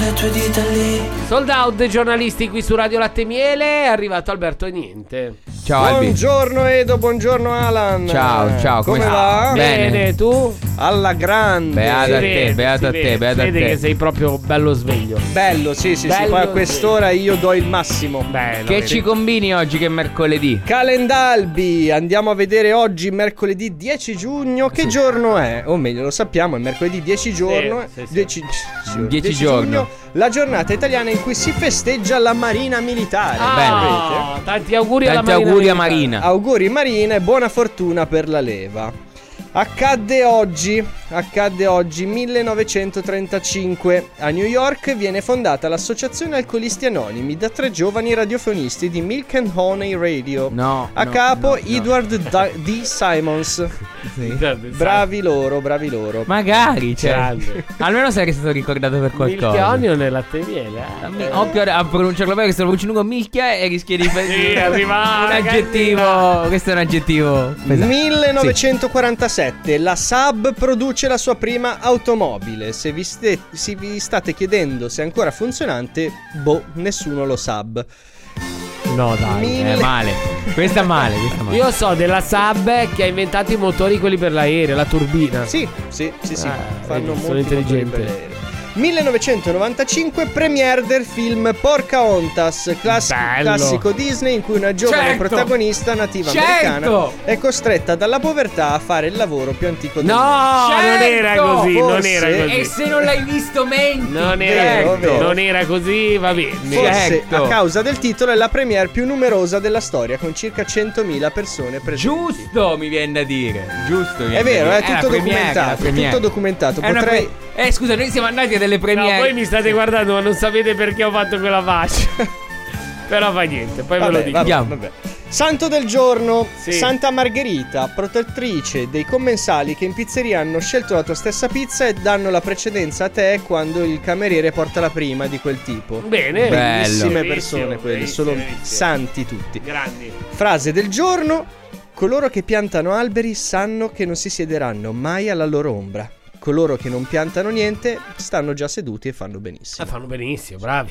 le tue dita lì. Sold out giornalisti qui su Radio Latte e Miele. È arrivato Alberto e niente. Ciao Albi. Buongiorno Edo, buongiorno Alan. Ciao, come come va? Bene, tu? Alla grande. Beato a te, beato a te, beato a Vedi te. che sei proprio bello sveglio. Bello, sì, Bello, poi a quest'ora io do il massimo. Bello. Che ci combini oggi che è mercoledì? Calendalbi, andiamo a vedere oggi mercoledì 10 giugno. Che giorno è? O meglio, lo sappiamo, è mercoledì 10 giorno. Sì. 10 10 giugno, la giornata italiana in cui si festeggia la Marina Militare. Ah, tanti auguri alla Tanti Marina. auguri a Marina. Auguri Marina e buona fortuna per la leva. Accadde oggi 1935 a New York viene fondata l'associazione Alcolisti Anonimi da 3 giovani radiofonisti di Milk and Honey Radio. A capo Edward D. Simons. Sì. Bravi loro. Magari, cioè. Grande. Almeno sei stato ricordato per qualcosa. Milchionio nella latte e miele. Occhio a pronunciarlo bene, che se lo pronunci lungo Milchia e rischi di Sì, arriva un aggettivo. Questo è un aggettivo pesante. 1947 la Saab produce la sua prima automobile. Se vi state chiedendo se è ancora funzionante, nessuno lo sa. No, dai. È male. Questa è male. Io so della Saab che ha inventato i motori, quelli per l'aereo, la turbina. Sì. Fanno sono molti intelligente. motori per l'aereo. 1995 premiere del film Pocahontas, classico Disney in cui una giovane protagonista nativa americana è costretta dalla povertà a fare il lavoro più antico del mondo. Non era così, non Forse. era così. E se non l'hai visto, menti. Non era, Vero. non era così, va bene. Forse a causa del titolo è la premiere più numerosa della storia, con circa 100.000 persone presenti. Giusto, mi viene da dire. Giusto. È vero, è tutto documentato. Tutto documentato. Potrei. Scusa, noi siamo andati a delle No, premiere. voi mi state guardando ma non sapete perché ho fatto quella faccia. Però fa niente, poi ve lo dico. Vabbè. Santo del giorno, Sì. Santa Margherita, protettrice dei commensali che in pizzeria hanno scelto la tua stessa pizza e danno la precedenza a te quando il cameriere porta la prima di quel tipo. Bene. Bellissime Bellissimo, persone quelle, bellissimo, solo bellissimo. santi tutti. Grandi. Frase del giorno: coloro che piantano alberi sanno che non si siederanno mai alla loro ombra. Coloro che non piantano niente stanno già seduti e fanno benissimo. Fanno benissimo, bravi.